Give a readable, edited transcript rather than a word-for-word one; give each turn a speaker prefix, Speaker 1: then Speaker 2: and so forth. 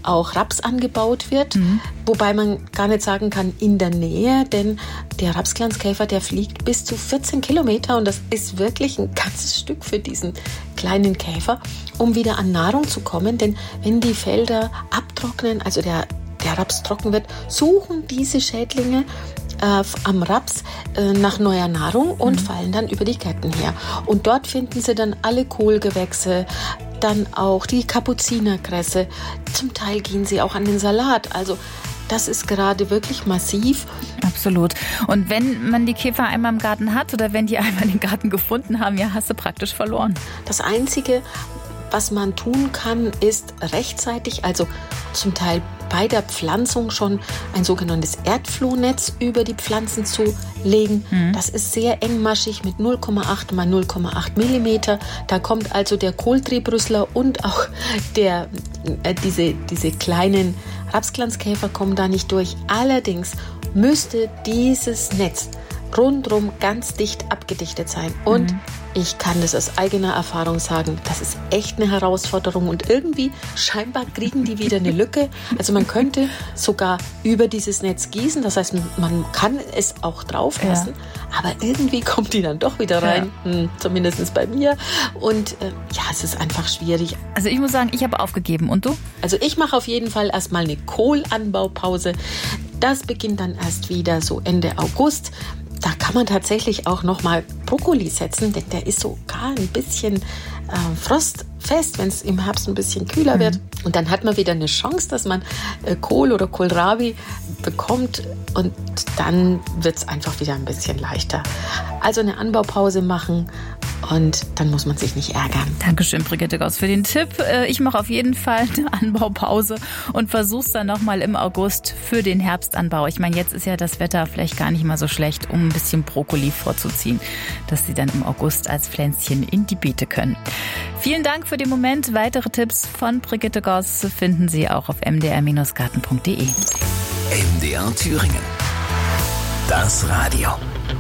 Speaker 1: auch Raps angebaut wird, wobei man gar nicht sagen kann in der Nähe, denn der Rapsglanzkäfer, der fliegt bis zu 14 Kilometer und das ist wirklich ein ganzes Stück für diesen kleinen Käfer, um wieder an Nahrung zu kommen, denn wenn die Felder abtrocknen, also der Raps trocken wird, suchen diese Schädlinge am Raps nach neuer Nahrung und fallen dann über die Ketten her. Und dort finden sie dann alle Kohlgewächse, dann auch die Kapuzinerkresse. Zum Teil gehen sie auch an den Salat. Also das ist gerade wirklich massiv.
Speaker 2: Absolut. Und wenn man die Käfer einmal im Garten hat oder wenn die einmal den Garten gefunden haben, ja, hast du praktisch verloren.
Speaker 1: Das Einzige, was man tun kann, ist rechtzeitig, also zum Teil bei der Pflanzung schon ein sogenanntes Erdflohnetz über die Pflanzen zu legen. Das ist sehr engmaschig mit 0,8 mal 0,8 Millimeter. Da kommt also der Kohltriebrüssler und auch diese kleinen Rapsglanzkäfer kommen da nicht durch. Allerdings müsste dieses Netz rundrum ganz dicht abgedichtet sein. Und ich kann das aus eigener Erfahrung sagen, das ist echt eine Herausforderung und irgendwie scheinbar kriegen die wieder eine Lücke. Also man könnte sogar über dieses Netz gießen, das heißt, man kann es auch drauf lassen, aber irgendwie kommt die dann doch wieder rein, zumindest bei mir. Und es ist einfach schwierig.
Speaker 2: Also ich muss sagen, ich habe aufgegeben. Und du?
Speaker 1: Also ich mache auf jeden Fall erstmal eine Kohlanbaupause. Das beginnt dann erst wieder so Ende August. Da kann man tatsächlich auch noch mal Brokkoli setzen, denn der ist sogar ein bisschen frostfest, wenn es im Herbst ein bisschen kühler wird. Und dann hat man wieder eine Chance, dass man Kohl oder Kohlrabi bekommt und dann wird es einfach wieder ein bisschen leichter. Also eine Anbaupause machen und dann muss man sich nicht ärgern.
Speaker 2: Dankeschön, Brigitte Goss, für den Tipp. Ich mache auf jeden Fall eine Anbaupause und versuche es dann nochmal im August für den Herbstanbau. Ich meine, jetzt ist ja das Wetter vielleicht gar nicht mal so schlecht, um ein bisschen Brokkoli vorzuziehen, dass sie dann im August als Pflänzchen in die Beete können. Vielen Dank für den Moment. Weitere Tipps von Brigitte Goss finden Sie auch auf mdr-garten.de.
Speaker 3: MDR Thüringen. Das Radio.